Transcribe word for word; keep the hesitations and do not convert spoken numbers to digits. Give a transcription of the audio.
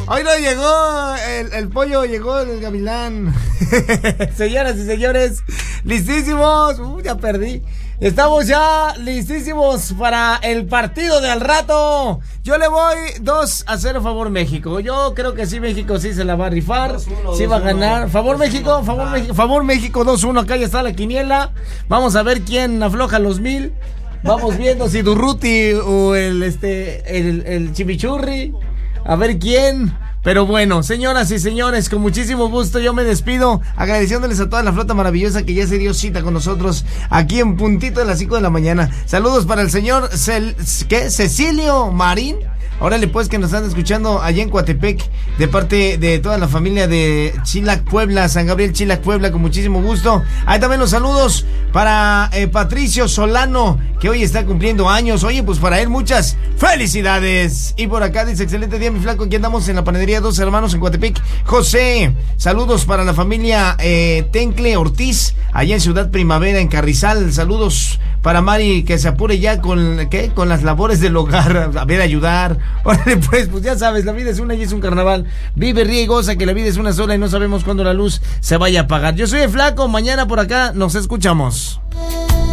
Hoy no llegó el, el pollo, llegó el gavilán. Señoras y señores, listísimos. Uh, ya perdí. Estamos ya listísimos para el partido de al rato. Yo le voy dos a cero favor México. Yo creo que sí, México sí se la va a rifar. dos uno, sí va a ganar. uno, favor México, favor ah. México, favor México dos uno. Acá ya está la quiniela. Vamos a ver quién afloja los mil. Vamos viendo si Durruti o el este el, el Chimichurri. A ver quién. Pero bueno, señoras y señores, con muchísimo gusto yo me despido, agradeciéndoles a toda la flota maravillosa que ya se dio cita con nosotros aquí en puntito de las cinco de la mañana. Saludos para el señor Cel, ¿qué? Cecilio Marín. Órale pues, que nos están escuchando allá en Coatepec, de parte de toda la familia de Chilac Puebla, San Gabriel Chilac Puebla, con muchísimo gusto. Ahí también los saludos para eh, Patricio Solano, que hoy está cumpliendo años. Oye, pues para él muchas felicidades. Y por acá dice, excelente día mi flaco, aquí andamos en la panadería Dos Hermanos en Coatepec. José, saludos para la familia eh, Tencle Ortiz, allá en Ciudad Primavera, en Carrizal. Saludos para Mari, que se apure ya con, ¿qué? Con las labores del hogar, a ver, ayudar. Órale pues, pues ya sabes, la vida es una y es un carnaval. Vive, ríe y goza, que la vida es una sola y no sabemos cuándo la luz se vaya a apagar. Yo soy el Flaco, mañana por acá nos escuchamos.